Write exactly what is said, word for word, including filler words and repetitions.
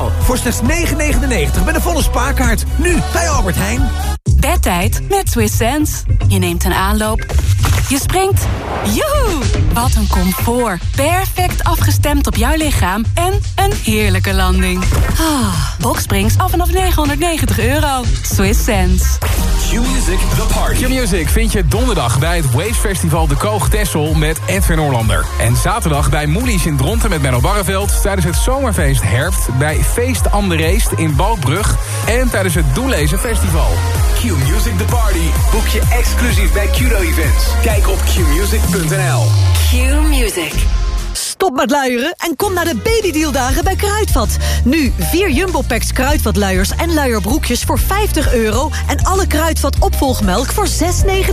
speciaal voor slechts negen negenennegentig met een volle spaarkaart. Nu bij Albert Heijn. Bedtijd met Swiss Sense. Je neemt een aanloop. Je springt. Joehoe! Wat een comfort. Perfect afgestemd op jouw lichaam. En een heerlijke landing. Ah, Boxsprings af vanaf negenhonderdnegentig euro. Swiss Sense. Q-Music, The Party. Q-Music vind je donderdag bij het Waves Festival De Koog Texel met Edwin Orlander. En zaterdag bij Moelies in Dronten met Menno Barreveld. Tijdens het Zomerfeest Herfst bij Feest Am de Reest in Balkbrug. En tijdens het Doelezen Festival. Q-Music, The Party. Boek je exclusief bij Qdo Events. Kijk op q music punt n l. Q-Music. Stop met luieren en kom naar de babydealdagen bij Kruidvat. Nu vier Jumbo-packs Kruidvatluiers en luierbroekjes voor vijftig euro... en alle Kruidvat opvolgmelk voor zes negenennegentig.